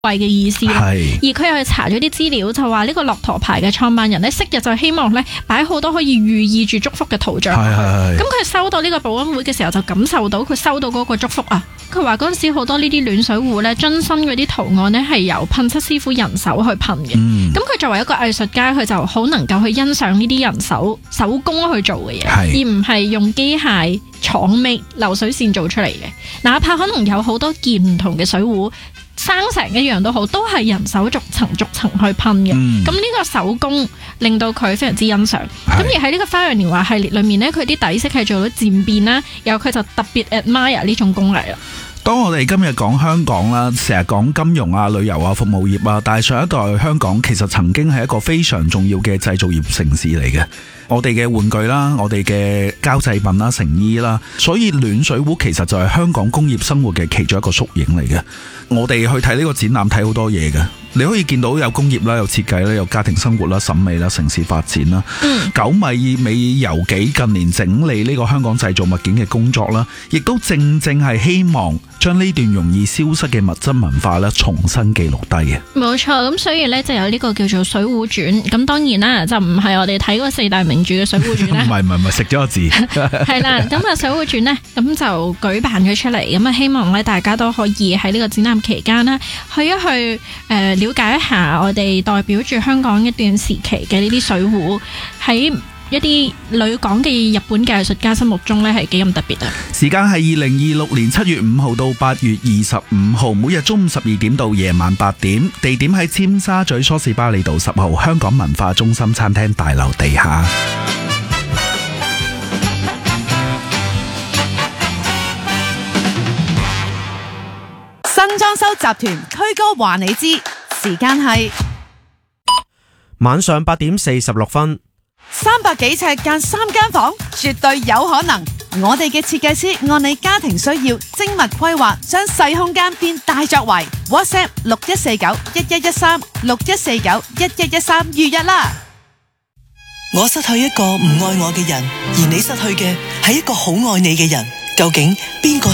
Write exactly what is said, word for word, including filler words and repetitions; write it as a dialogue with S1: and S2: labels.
S1: 貴嘅意思啦。而佢又係查咗啲資料，就話呢個駱駝牌嘅創辦人呢，昔日就希望呢擺好多可以寓意住祝福嘅圖像。咁佢收到呢個保安會嘅時候，就感受到佢收到嗰個祝福啊。佢話嗰陣時好多呢啲暖水壺呢，樽身嗰啲圖案呢係由噴漆師傅人手去噴嘅。咁佢、嗯、作為一個藝術家，佢就好能夠去欣賞呢啲人手手工去做嘅嘢，而唔係用機械廠味流水線做出嚟嘅。哪怕可能有好多件唔同嘅水壺生成一樣都好，都係人手逐層逐層去噴嘅。咁呢、嗯、個手工令到佢非常之欣賞。咁而喺呢個花樣年華系列裏面呢，佢啲底色係做到漸變啦，然後佢就特別 admire 呢種工藝啦。
S2: 當我哋今日講香港啦，成日講金融啊、旅遊啊、服務業啊，但係上一代香港其實曾經係一個非常重要嘅製造業城市嚟嘅。我哋嘅玩具啦，我哋嘅膠製品啦、成衣啦，所以暖水壺其實就係香港工業生活嘅其中一個縮影嚟嘅。我哋去睇呢個展覽睇好多嘢嘅，你可以見到有工業啦、有設計啦、有家庭生活啦、審美啦、城市發展啦。嗯、九米美油紀近年整理呢個香港製造物件嘅工作啦，亦都正正係希望將呢段容易消失嘅物質文化咧重新記錄低嘅。冇
S1: 錯，咁所以呢，就有呢個叫做《水壺傳》。咁當然啦，就唔係我哋睇嗰四大名著嘅《水壺傳》啦。唔係唔係唔係，食咗個字。係啦，咁啊《水壺傳》呢，咁就舉辦咗出嚟，咁啊希望咧大家都可以喺呢個展覽期間啦，去一去誒、呃、了解一下我哋代表住香港一段時期嘅呢啲水壺喺一啲旅港嘅日本嘅藝術家心目中咧係幾咁特別啊！
S2: 時間係二零二六年七月五號到八月二十五號，每日中午十二點到夜晚八點，地點喺尖沙咀梳士巴利道十號香港文化中心餐廳大樓地下。
S3: 新裝修集團推歌話你知，時間係
S4: 晚上八點四十六分。
S3: 三百幾尺間三間房，絕對有可能。我哋嘅設計師按你家庭需要精密規劃，將細空間變大作為。WhatsApp 六一四九一一一三六一四九一一一三預約啦。
S5: 我失去一個唔愛我嘅人，而你失去嘅係一個好愛你嘅人，究竟邊個